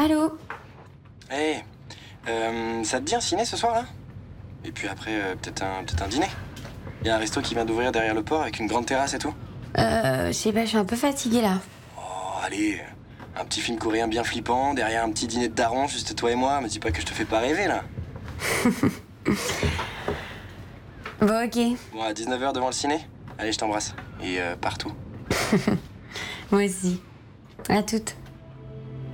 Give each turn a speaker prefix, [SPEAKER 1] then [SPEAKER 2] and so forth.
[SPEAKER 1] Allô?
[SPEAKER 2] Hey, ça te dit un ciné ce soir là? Et puis après, peut-être un dîner? Il y a un resto qui vient d'ouvrir derrière le port avec une grande terrasse et tout.
[SPEAKER 1] Je sais pas, je suis un peu fatiguée là.
[SPEAKER 2] Oh, allez, un petit film coréen bien flippant, derrière un petit dîner de daron, juste toi et moi. Me dis pas que je te fais pas rêver là.
[SPEAKER 1] Bon, ok.
[SPEAKER 2] Bon, à 19h devant le ciné? Allez, je t'embrasse. Et partout.
[SPEAKER 1] Moi aussi. À toutes.